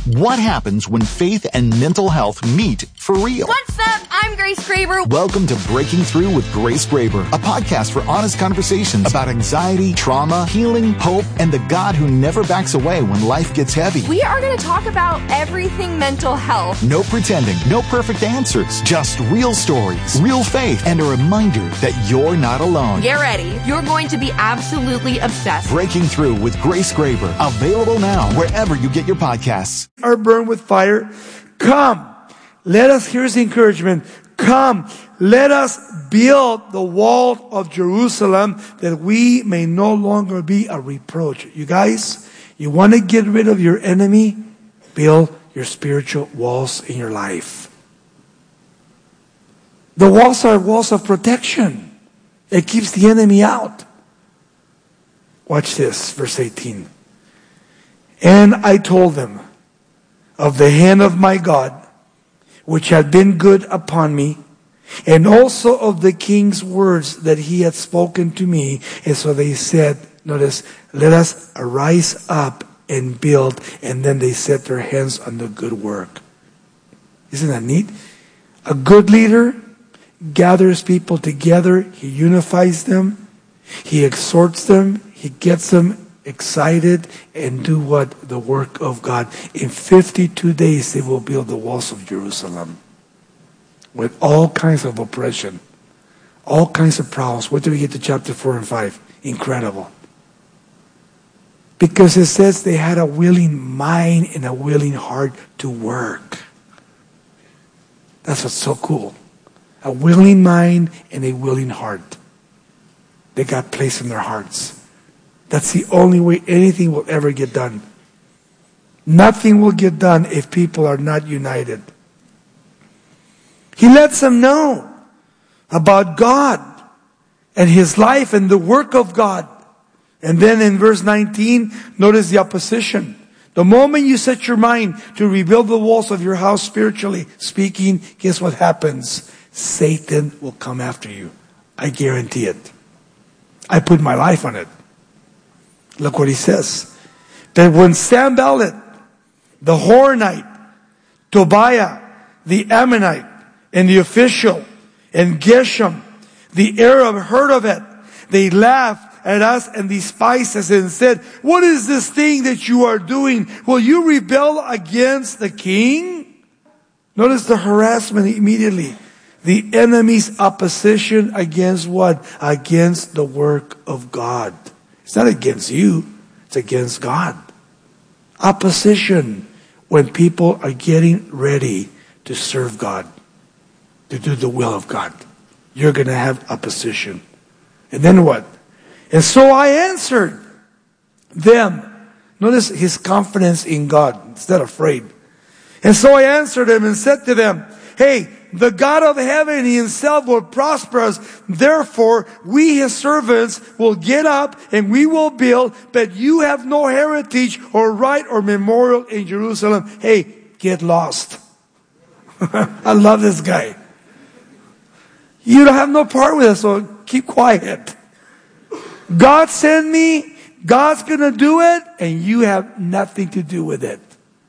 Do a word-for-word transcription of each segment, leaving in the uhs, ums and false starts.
What happens when faith and mental health meet for real? What's up? I'm Grace Graber. Welcome to Breaking Through with Grace Graber, a podcast for honest conversations about anxiety, trauma, healing, hope, and the God who never backs away when life gets heavy. We are going to talk about everything mental health. No pretending, no perfect answers, just real stories, real faith, and a reminder that you're not alone. Get ready. You're going to be absolutely obsessed. Breaking Through with Grace Graber, available now wherever you get your podcasts. Are burned with fire. Come, let us, here's the encouragement. Come, let us build the wall of Jerusalem that we may no longer be a reproach. You guys, you want to get rid of your enemy? Build your spiritual walls in your life. The walls are walls of protection. It keeps the enemy out. Watch this, verse eighteen. And I told them of the hand of my God, which had been good upon me, and also of the king's words that he had spoken to me. And so they said, notice, let us arise up and build. And then they set their hands on the good work. Isn't that neat? A good leader gathers people together. He unifies them. He exhorts them. He gets them excited and do what? The work of God. In fifty-two days, they will build the walls of Jerusalem with all kinds of oppression, all kinds of problems. What do we get to chapter four and five? Incredible. Because it says they had a willing mind and a willing heart to work. That's what's so cool. A willing mind and a willing heart. They got place in their hearts. That's the only way anything will ever get done. Nothing will get done if people are not united. He lets them know about God and His life and the work of God. And then in verse nineteen, notice the opposition. The moment you set your mind to rebuild the walls of your house spiritually speaking, guess what happens? Satan will come after you. I guarantee it. I put my life on it. Look what he says. That when Sanballat, the Horonite, Tobiah, the Ammonite, and the official, and Geshem, the Arab, heard of it, they laughed at us and despised us and said, what is this thing that you are doing? Will you rebel against the king? Notice the harassment immediately. The enemy's opposition against what? Against the work of God. It's not against you. It's against God. Opposition when people are getting ready to serve God, to do the will of God. You're going to have opposition. And then what? And so I answered them. Notice his confidence in God. He's not afraid. And so I answered them and said to them, hey, the God of heaven Himself will prosper us. Therefore, we His servants will get up and we will build, but you have no heritage or right or memorial in Jerusalem. Hey, get lost. I love this guy. You don't have no part with us, so keep quiet. God sent me. God's going to do it, and you have nothing to do with it.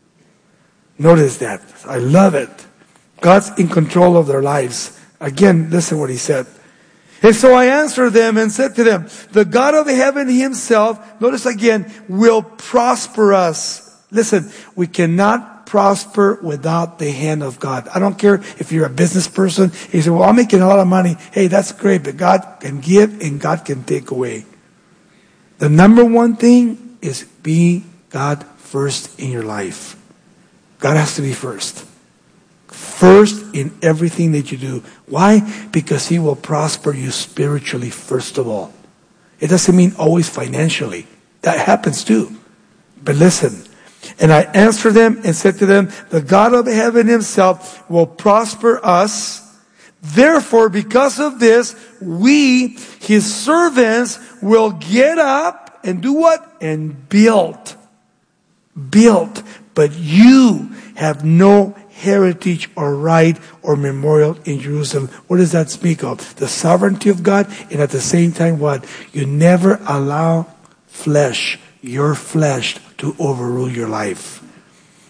Notice that. I love it. God's in control of their lives. Again, listen what he said. And so I answered them and said to them, the God of heaven Himself, notice again, will prosper us. Listen, we cannot prosper without the hand of God. I don't care if you're a business person. You say, well, I'm making a lot of money. Hey, that's great, but God can give and God can take away. The number one thing is be God first in your life. God has to be first. First in everything that you do. Why? Because He will prosper you spiritually first of all. It doesn't mean always financially. That happens too. But listen. And I answered them and said to them, the God of heaven Himself will prosper us. Therefore, because of this, we, His servants, will get up and do what? And build. Build. But you have no heritage or right or memorial in Jerusalem. What does that speak of? The sovereignty of God, and at the same time what? You never allow flesh, your flesh, to overrule your life.